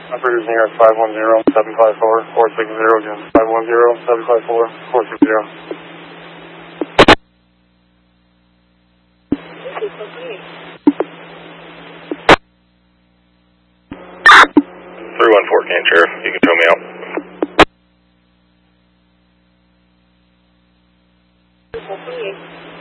Operators near 510-754-460, again, 510-754-460. 314 Canton Sheriff, you can tow me out. 428.